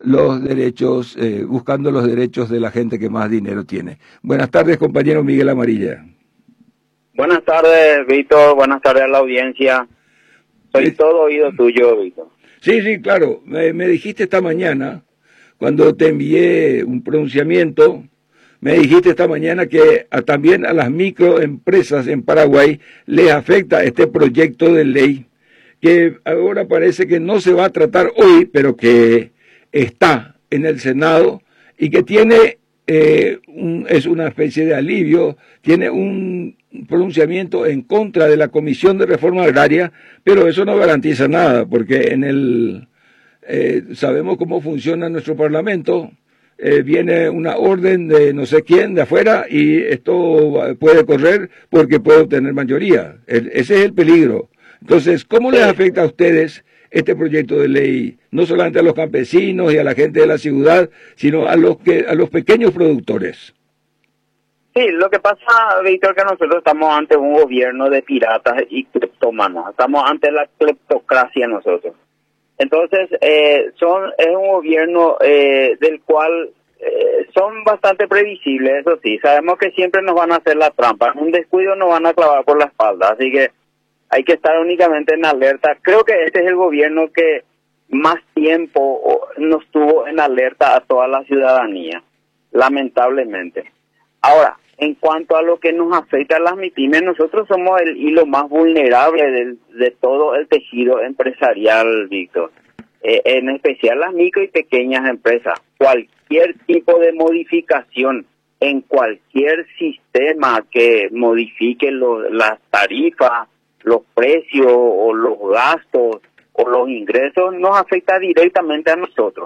los derechos, buscando los derechos de la gente que más dinero tiene. Buenas tardes, compañero Miguel Amarilla. Buenas tardes, Víctor. Buenas tardes a la audiencia. Soy todo oído tuyo, Víctor. Sí, claro. Me dijiste esta mañana, cuando te envié un pronunciamiento, me dijiste esta mañana que también a las microempresas en Paraguay les afecta este proyecto de ley, que ahora parece que no se va a tratar hoy, pero que está en el Senado y que tiene es una especie de alivio, tiene un pronunciamiento en contra de la Comisión de Reforma Agraria, pero eso no garantiza nada, porque sabemos cómo funciona nuestro Parlamento. Viene una orden de no sé quién de afuera y esto puede correr porque puede obtener mayoría. Ese es el peligro. Entonces, ¿cómo les afecta a ustedes este proyecto de ley? No solamente a los campesinos y a la gente de la ciudad, sino a los pequeños productores. Sí, lo que pasa, Víctor, que nosotros estamos ante un gobierno de piratas y cleptómanos. Estamos ante la cleptocracia nosotros. Entonces, es un gobierno del cual son bastante previsibles, eso sí. Sabemos que siempre nos van a hacer la trampa. En un descuido nos van a clavar por la espalda. Así que hay que estar únicamente en alerta. Creo que este es el gobierno que más tiempo nos tuvo en alerta a toda la ciudadanía, lamentablemente. Ahora, en cuanto a lo que nos afecta a las MIPYMES, nosotros somos el hilo más vulnerable de todo el tejido empresarial, Víctor. En especial las micro y pequeñas empresas. Cualquier tipo de modificación en cualquier sistema que modifique las tarifas, los precios o los gastos o los ingresos nos afecta directamente a nosotros.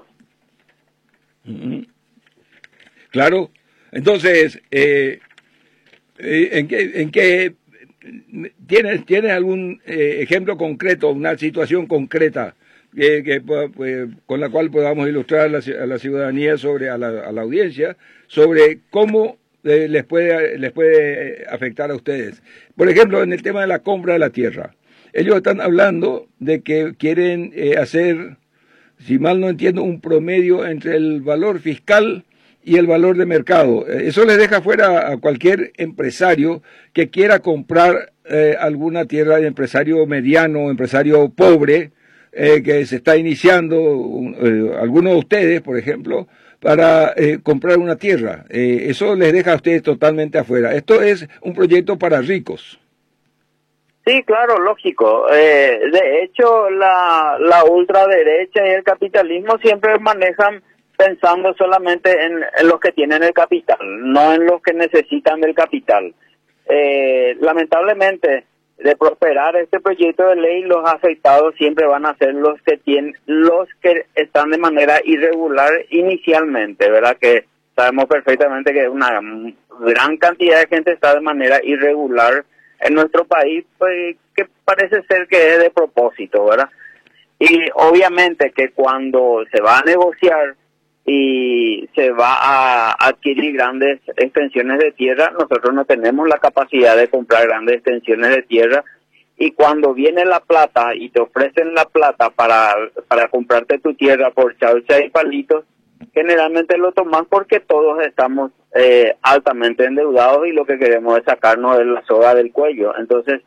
Claro. Entonces, ¿en qué tienes algún ejemplo concreto, una situación concreta con la cual podamos ilustrar a la ciudadanía a la audiencia sobre cómo les puede afectar a ustedes? Por ejemplo, en el tema de la compra de la tierra. Ellos están hablando de que quieren hacer, si mal no entiendo, un promedio entre el valor fiscal y el valor de mercado. Eso les deja fuera a cualquier empresario que quiera comprar alguna tierra, de empresario mediano, empresario pobre, que se está iniciando, algunos de ustedes, por ejemplo, para comprar una tierra. Eso les deja a ustedes totalmente afuera. Esto es un proyecto para ricos. Sí, claro, lógico. De hecho, la ultraderecha y el capitalismo siempre manejan pensando solamente en los que tienen el capital, no en los que necesitan del capital. Lamentablemente, de prosperar este proyecto de ley, los afectados siempre van a ser los que están de manera irregular inicialmente, ¿verdad? Que sabemos perfectamente que una gran cantidad de gente está de manera irregular en nuestro país, pues, que parece ser que es de propósito, ¿verdad? Y obviamente que cuando se va a negociar y se va a adquirir grandes extensiones de tierra, nosotros no tenemos la capacidad de comprar grandes extensiones de tierra, y cuando viene la plata y te ofrecen la plata para comprarte tu tierra por chaucha y palitos, generalmente lo tomas porque todos estamos altamente endeudados y lo que queremos es sacarnos de la soga del cuello. Entonces,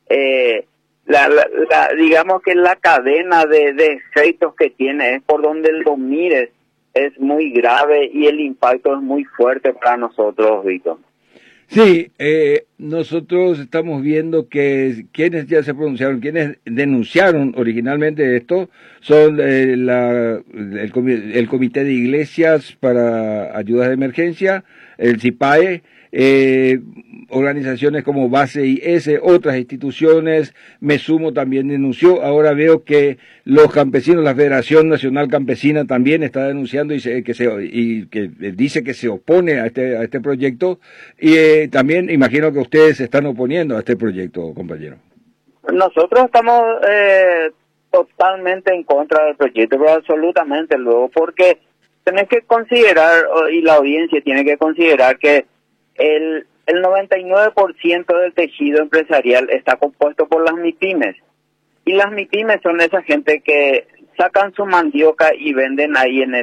digamos que la cadena de efectos que tiene es por donde lo mires, es muy grave y el impacto es muy fuerte para nosotros, Víctor. Sí, nosotros estamos viendo que quienes ya se pronunciaron, quienes denunciaron originalmente esto, son el Comité de Iglesias para Ayudas de Emergencia, el CIPAE, organizaciones como Base IS, otras instituciones. Mesumo también denunció. Ahora veo que los campesinos, la Federación Nacional Campesina también está denunciando y que dice que se opone a este proyecto, y también imagino que ustedes se están oponiendo a este proyecto, compañero. Nosotros estamos totalmente en contra del proyecto, pero absolutamente luego, porque tenés que considerar, y la audiencia tiene que considerar, que el 99% del tejido empresarial está compuesto por las MIPYMES. Y las MIPYMES son esa gente que sacan su mandioca y venden ahí en